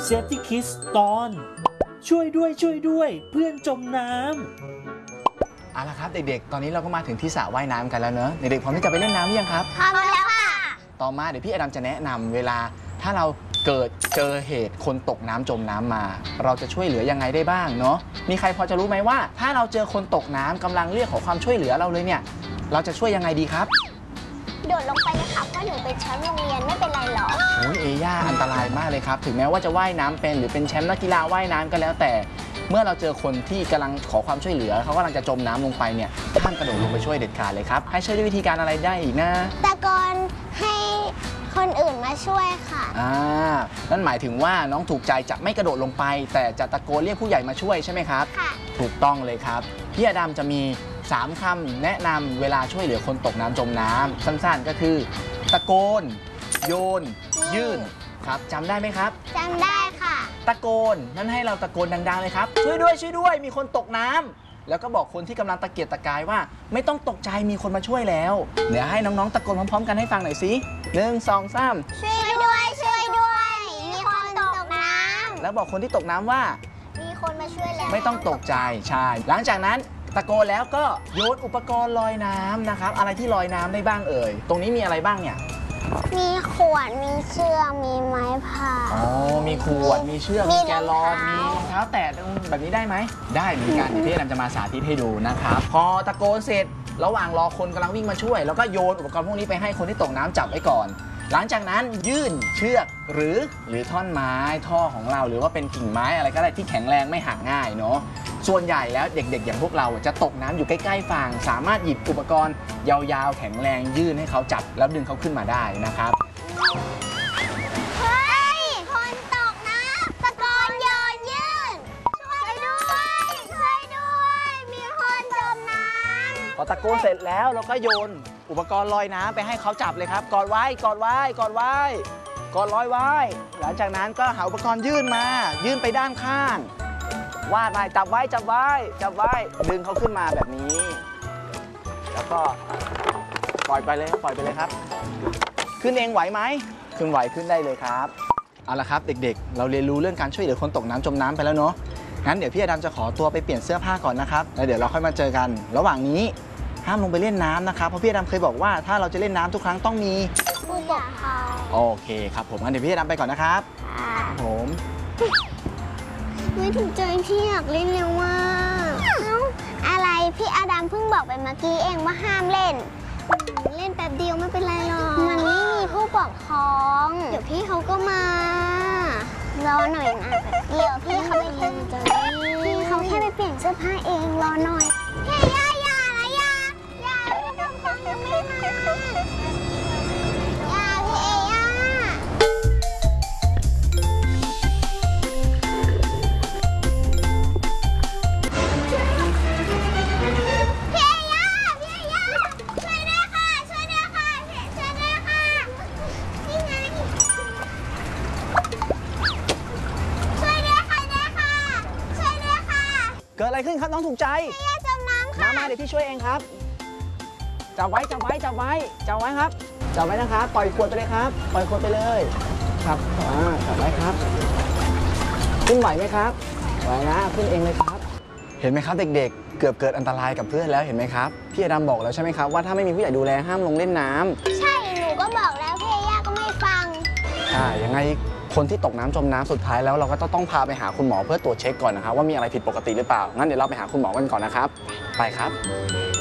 Safety Kids ตอนช่วยด้วยเพื่อนจมน้ำเอาละครับเด็กๆตอนนี้เราก็มาถึงที่สระว่ายน้ำกันแล้วเนอะเด็กๆพร้อมที่จะไปเล่นน้ำหรือยังครับพร้อมแล้วค่ะต่อมาเดี๋ยวพี่อดัมจะแนะนำเวลาถ้าเราเกิดเจอเหตุคนตกน้ำจมน้ำมาเราจะช่วยเหลือยังไงได้บ้างเนาะมีใครพอจะรู้ไหมว่าถ้าเราเจอคนตกน้ำกำลังเรียกขอความช่วยเหลือเราเลยเนี่ยเราจะช่วยยังไงดีครับโดดลงไปเลยค่ะเพราะหนูเป็นแชมป์โรงเรียนไม่เป็นไรหรอกโอ้ยเอย่าอันตรายมากเลยครับถึงแม้ว่าจะว่ายน้ำเป็นหรือเป็นแชมป์นักกีฬาว่ายน้ำก็แล้วแต่เมื่อเราเจอคนที่กำลังขอความช่วยเหลือเขากำลังจะจมน้ำลงไปเนี่ยห้ามกระโดดลงไปช่วยเด็ดขาดเลยครับให้ช่วยด้วยวิธีการอะไรได้อีกนะตะโกนให้คนอื่นมาช่วยค่ะนั่นหมายถึงว่าน้องถูกใจจะไม่กระโดดลงไปแต่จะตะโกนเรียกผู้ใหญ่มาช่วยใช่ไหมครับค่ะถูกต้องเลยครับพี่อดัมจะมี3 คำแนะนำเวลาช่วยเหลือคนตกน้ำจมน้ำสั้นๆก็คือตะโกนโยนยื่นครับจำได้ไหมครับจำได้ค่ะตะโกนนั่นให้เราตะโกนดังๆเลยครับช่วยด้วยมีคนตกน้ำแล้วก็บอกคนที่กำลังตะเกียกตะกายว่าไม่ต้องตกใจมีคนมาช่วยแล้วเดี๋ยวให้น้องๆตะโกนพร้อมๆกันให้ฟังหน่อยสิ1 2 3 ช่วยด้วยมีคนตกน้ำแล้วบอกคนที่ตกน้ำว่ามีคนมาช่วยแล้วไม่ต้องตกใจใช่หลังจากนั้นตะโกนแล้วก็โยนอุปกรณ์ลอยน้ำนะครับอะไรที่ลอยน้ำได้บ้างเอ่ยตรงนี้มีอะไรบ้างเนี่ยมีขวดมีเชือกมีไม้พายมีขวดมีเชือกมีแกลลอนมีรองเท้าแตะแบบนี้ได้ไหมได้เหมือนกันเดี๋ยวพี่อดัมจะมาสาธิตให้ดูนะครับพอตะโกนเสร็จระหว่างรอคนกำลังวิ่งมาช่วยแล้วก็โยนอุปกรณ์พวกนี้ไปให้คนที่ตกน้ำจับไว้ก่อนหลังจากนั้นยื่นเชือกหรือท่อนไม้ท่อของเราหรือว่าเป็นกิ่งไม้อะไรก็ได้ที่แข็งแรงไม่หักง่ายเนาะส่วนใหญ่แล้วเด็กๆอย่างพวกเราจะตกน้ำอยู่ใกล้ๆฝั่งสามารถหยิบอุปกรณ์ยาวๆแข็งแรงยื่นให้เขาจับแล้วดึงเขาขึ้นมาได้นะครับเฮ้ยคนตกน้ำตะโกนโยนยื่นช่วยด้วยมีคนจมน้ำพอตะโกนเสร็จแล้วเราก็โยนอุปกรณ์ลอยน้ำไปให้เขาจับเลยครับกอดไว้กอดลอยไว้หลังจากนั้นก็หาอุปกรณ์ยื่นไปด้านข้างวาดไปจับไว้ดึงเขาขึ้นมาแบบนี้แล้วก็ปล่อยไปเลยครับขึ้นเองไหวไหมขึ้นไหวขึ้นได้เลยครับเอาละครับเด็กๆเราเรียนรู้เรื่องการช่วยเหลือคนตกน้ำจมน้ำไปแล้วเนาะงั้นเดี๋ยวพี่อดัมจะขอตัวไปเปลี่ยนเสื้อผ้าก่อนนะครับแล้วเดี๋ยวเราค่อยมาเจอกันระหว่างนี้ห้ามลงไปเล่นน้ำนะครับเพราะพี่อดัมเคยบอกว่าถ้าเราจะเล่นน้ำทุกครั้งต้องมีผู้ปกครองโอเคครับผมงั้นเดี๋ยวพี่อดัมไปก่อนนะครับผมไม่ถึงใจพี่อยากเล่นแล้วว่าอะไรพี่อดัมเพิ่งบอกไปเมื่อกี้เองว่าห้ามเล่นแป๊บเดียวไม่เป็นไรหรอกมันไม่มีผู้ปกครองเดี๋ยวพี่เขาก็มารอหน่อยนะเดี๋ยวพี่เขาไปเปลี่ยนพี่เขาแค่ไปเปลี่ยนเสื้อผ้าเองรอหน่อยพี่อย่าผู้ปกครองยังไม่มาพี่เกิดอะไรขึ้นครับน้องถูกใจพี่จมน้ำค่ะมาเดี๋ยวพี่ช่วยเองครับจับไว้ครับจับไว้นะครับปล่อยขวดไปเลยครับปล่อยขวดไปเลยครับจับไว้ครับขึ้นไหวไหมครับไหวนะขึ้นเองเลยครับเห็นไหมครับเด็กๆเกือบเกิดอันตรายกับเพื่อนแล้วเห็นไหมครับพี่อดัมบอกแล้วใช่ไหมครับว่าถ้าไม่มีผู้ใหญ่ดูแลห้ามลงเล่นน้ำใช่หนูก็บอกแล้วพี่ย่าก็ไม่ฟังยังไงคนที่ตกน้ำจมน้ำสุดท้ายแล้วเราก็ต้องพาไปหาคุณหมอเพื่อตรวจเช็คก่อนนะครับว่ามีอะไรผิดปกติหรือเปล่างั้นเดี๋ยวเราไปหาคุณหมอกันก่อนนะครับไปครับ